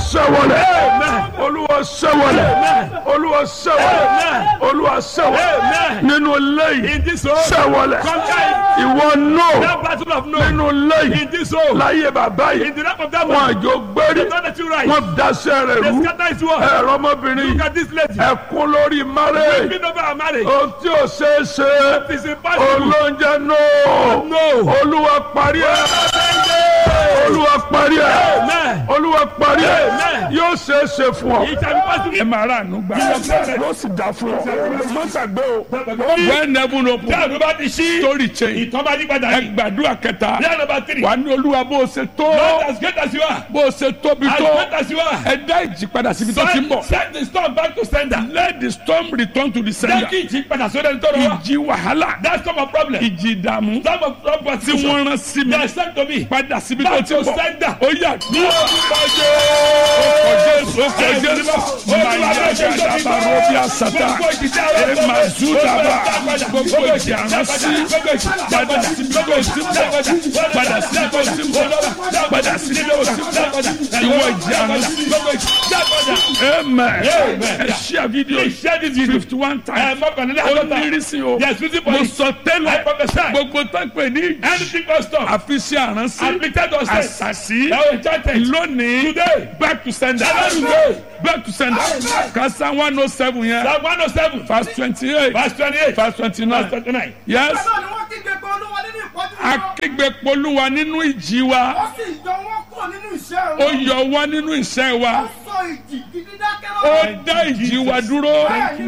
ṣẹ́wọlẹ̀ olúwa ṣẹ́wọlẹ̀ olúwa ṣẹ́wọlẹ̀ olúwa ṣẹ́wọlẹ̀ nínú lẹ́yìn ṣẹ́wọlẹ̀ ìwọ nínú lẹ́yìn láyé bàbá yìí wọn àjò gbérí wọn daṣẹ́ rẹ̀ rú ẹ̀rọ ọmọbìnrin ẹ̀kún lórí márẹ̀ ohun tí ò ṣeé ṣe olóúnjẹ olúwa parí ẹ̀ olúwa parí ẹ̀ olúwa parí ẹ̀ yóò ṣeé ṣe fún ọ. ẹ máa rà ànú gbà yóò sì dá fún ọ. má ṣàgbé o. when heaven open story change ẹ gbàdúrà kẹta wà ní olúwa bó o ṣe tó bó o ṣe tóbi tó ẹ dá ìjì padà síbi tó ti ń bọ̀. Send the storm back to sender. let the storm return to the sender. ìjì padà sórí ẹni tó rọ wá. ìjì wàhálà. that's not my problem. ìjì ìdààmú. some of problem. tí wọ́n rán sí mi. they send to me. padà síbi tó ti ń bọ̀. back to sender. ó yà ní ọkọ̀ jésù máa yẹ gàdàbà rọ́bì àsàtà ẹ̀ máa zú dàbà gbogbo ìjì àránsí padà síbi tó ti ń bọ̀ padà síbi tó ti ń bọ̀ padà síbi tó ti ń bọ̀ ìwọ ìjì àránsí. amen. ẹ share video 51 times. ó ní rísí o. mo sọ tẹ́lẹ̀ gbogbo tápẹ̀ ní àfisí àránsí àṣàṣì lónìí back to sender back to sender kasa 107 yẹn verse 28 verse 29 yes akígbe polúwa nínú ìjì wa ó yọ wá nínú iṣẹ́ wa ó dá ìjì wa dúró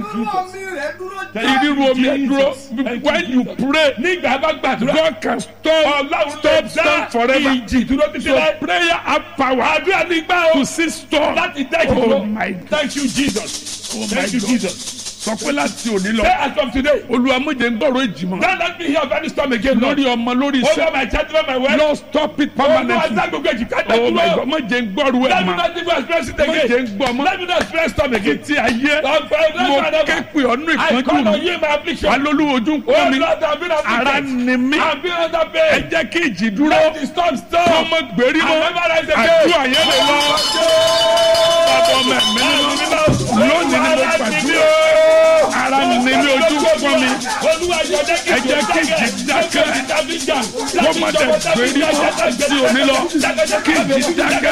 ìrírú omi ẹ dúró when you pray God can stop forever so prayer have power to see storm. Oh my God. Thank you, Jesus. Oh thank you, Jesus. sọ pé láti òní lọ. say as from today. Olúwa má jẹ́ n gbọ́rọ̀ èjì mọ́. don't let me hear of any storm again. lórí ọmọ lórí iṣẹ́. over my child over my wife. Lord stop it permanently. olúwa sá gbogbo èjì ká tẹ̀ dúró. oh my God má jẹ́ n gbọ́rọ̀ ẹ̀ let me mọ́. not even experience it again. má jẹ́ n gbọ́ mọ́. let me not experience storm again. ti ayé mo képe ọ̀nà I ìpọ́njú call on mi. you in my affliction. wà lólu ojú ń oh pọ́n mi. Lord I been afflicted. ara ni mí. I been under pain. ẹ jẹ́ kí ìjì dúró. let the storm stop. ọmọ gbèrí mọ́. I never rise again. àdúrà yẹn lè lọ. bàbá ọmọ ẹ̀mí nínú lónìí ni mo gbàdúrà. ara ni mi ojú fún mi. ẹ jẹ́ kí ìjì dákẹ́. wọ́n má dẹ̀ gbèrí mọ́ sí òní lọ. kí ìjì dákẹ́.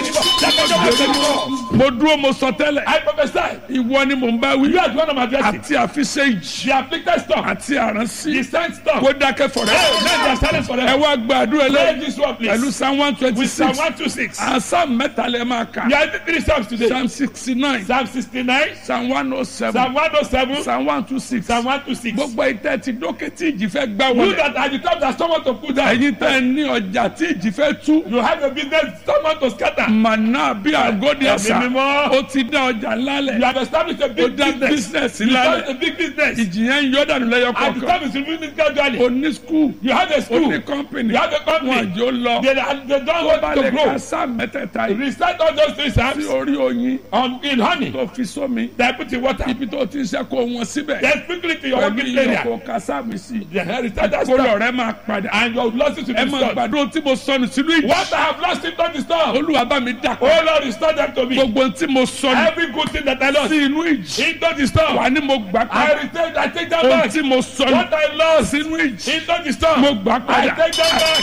mo dúró mo sọ tẹ́lẹ̀. I prophesy. ìwọ ni mò ń bá wí. you are the one of my blessing. àti àfiṣe ìjì. the afflicted storm. àti àránsí. the sent storm. kó dákẹ́ fọ̀rẹ́. let them silence forever. ẹ wá gbàdúrà pray lẹ́yìn. this one please. pẹ̀lú psalm 126. with psalm 126. Psalm mẹ́ta lẹ máa kà. you are the 3 psalms today. Psalm 69. psalm 69. Psalm 107. psalm 107. Psalm 126. psalm 126. gbogbo ìtẹ́ ti dókè tí ìjì fẹ́ gbá you wọlé. that are the top that someone to put down. ẹ̀yin tẹ́ ní ọjà tí ìjì fẹ́ tú. you have a business someone to scatter. màná bí àgọ́dì àṣà. ẹ̀mí mímọ́. ó ti dá ọjà lálẹ̀. you have established a ó big dá business. business you lálẹ̀. have a big business. ìjì yẹn ń yọ dànù lẹ́yọ and the kọ̀ọ̀kan. time is removing gradually. ó ní school. you have a ó school. ní company. you have a company. wọn àjò lọ. they don't tó want bá to lè grow. ka Psalm mẹ́tẹ̀ẹ̀ta yìí. recite all those 3 psalms. sí orí oyin. in honey. tó fi sómi. they put in water. ibi tó ti ṣe kó wọn síbẹ̀. then sprinkle it to your pẹ̀lú working area. ìyókò kásámì sí. recite that kó lọ storm. rẹ máa padà. and your losses will ẹ be máa restored. gbàdúrà tí mo sọnù sínú ìjì. what I have lost in the storm. Olúwa bá mi dà oh padà. Lord restore them to me. gbogbo tí mo sọnù every good thing that I lost. sí inú ìjì. into the storm. wà ní mo gbà I padà. return. I take them ohun back. tí mo sọnù what I lost. sínú ìjì. into the storm. mo gbà I padà. take them back.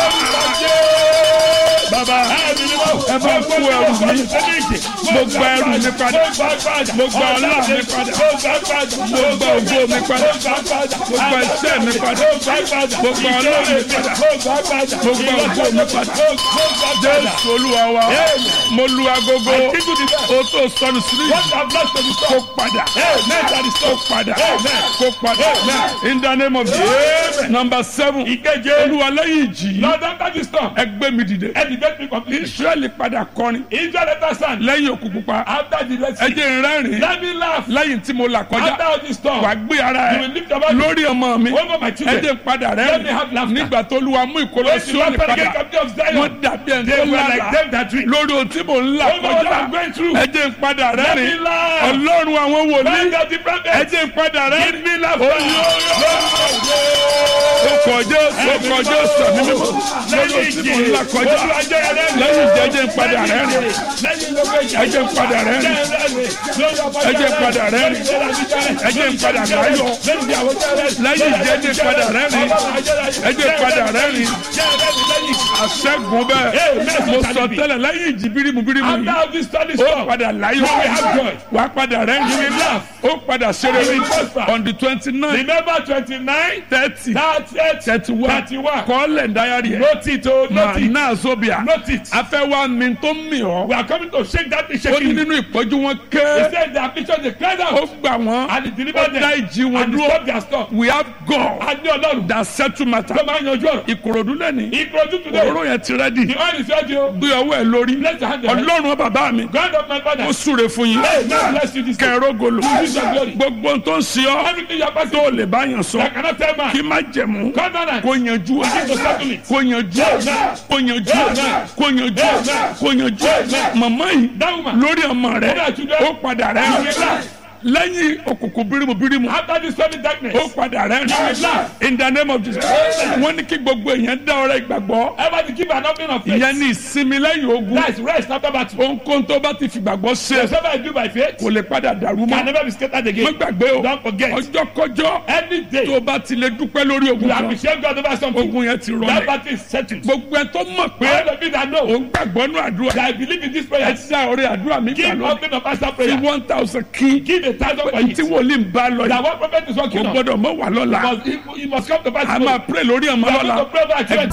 bàbá ẹ bá kú ẹrù mi. mo gba ẹrù mi padà. mo gba ọlá mi padà. mo gba ògo mi padà. mo gba iṣẹ́ mi padà. mo gba ọlá mi padà. mo gba ògo mi padà. Jésù Olúwa wa. mo lu agogo. o tó sọnù sínú ìjì. kó padà. kó padà. kó padà. in the name of Jesus. number 7. Olúwa lẹ́yìn ìjì. ẹ gbé mi dìde. Israẹli padà kọrin. lẹ́yìn òkú pupa. ẹ jẹ́ n rẹ́rìn. lẹ́yìn tí mo là kọjá. wà gbé ara ẹ lórí ọmọ mi. ẹ jẹ́ n padà rẹ́rìn. nígbà tó Olúwa mú ìkólọ sí òní padà. wọ́n dàbí ẹni tó lára lórí ohun tí mo ń là kọjá. ẹ jẹ́ n padà rẹ́rìn. Ọlọ́run àwọn wòlíì. ẹ jẹ́ n padà rẹ́rìn. orúkọ Jésù ẹ̀mí mímọ́ lórí tí mo ń là kọjá lẹ́yìn ìjẹ́jẹ́ ń padà rẹ̀ rìn ẹ̀jẹ̀ ń padà rẹ̀ rìn ẹ̀jẹ̀ ń padà rẹ̀ rìn ẹ̀jẹ̀ ń padà láyọ̀ lẹ́yìn ìjẹ́jẹ́ ń padà rẹ̀ rìn ẹ̀jẹ̀ ń padà rẹ̀ rìn àṣẹ́gun bẹ́ẹ̀ mo sọ tẹ́lẹ̀ lẹ́yìn ìjì bírímù yìí ó padà láyọ̀ wà padà rẹ̀ rìn ó padà ṣeré on the 29. Remember 29, 30, 31. kọ́lẹ̀ ndayari ẹ̀. Note it, note it. Náà Zobia. Note it. Afẹ́ wa mi tó mi ọ́. We are coming to shake that thing. Ó ní nínú ìpọ́jú wọn He ké. said the affliction they cried Ó out gbà wọ́n. and he delivered Ó dá them ìjì wọn and he dúró. stopped their storm. We have God A ní Ọlọ́run that settle matter. tó máa ń yanjú ọ̀rọ̀. Ìkòròdú lẹ́ni. Ìkọ̀jú today. Òróró yẹn ti rẹ́dì. The oil is ready o. Gbé ọwọ́ ẹ̀ lórí. Bless your hand. Your hand. Ọlọ́run bàbá mi. God of my father. Ó súre fún yín. Hey, God bless you this day. Kẹ̀rógolo. Use your glory. Gbogbo tó ń ṣe ọ́. Everything you are passing Tó lè bá yàn sọ. I cannot tell man. Kí má jẹ̀mú. Covenant. Kó yanjú ẹ̀. To settle it. Kó yanjú ẹ̀. Kó yanjú ẹ̀. Kó yanjú ẹ̀. Kó yanjú ẹ̀. Màmá yìí That woman. lórí ọmọ rẹ̀ ó padà rẹ̀ lẹ́yìn òkùnkùn bírímù After this sudden darkness. ó padà rẹ̀ in the name of Jesus. Wọ́n ní kí gbogbo èèyàn dá ọrẹ ìgbàgbọ́. Everybody give an offering of faith. Ìyẹn ní ìsinmi lẹ́yìn ogun. That is rest after battle. Ohunkóhun tó bá ti fìgbàgbọ́ ṣe Whatever I do by faith kò lè padà dàrú can mọ́. never be scattered Má again. gbàgbé o Don't forget. ọjọ́ kọjọ́ Any day tó bá ti lè dúpẹ́ lórí ogun you kan appreciate God over something. ogun yẹn ti That rọlẹ̀. battle is settled. Gbogbo ẹ tó mọ̀ pé All of you that know òun gbàgbọ́ nù àdúrà that I believe in this ẹ prayer. dá ọrẹ àdúrà mi gbà Give lónìí. offering of answer Fi prayer. 1,000 kí. Give 1,000 for Tí it. wòlíì ń bá lọ That yìí one prophet is kò working on. gbọ́dọ̀ mọ́ wà lọ́la. He must come to pass. A máa pray lórí ọmọ We are going lọ́la. to pray over our children.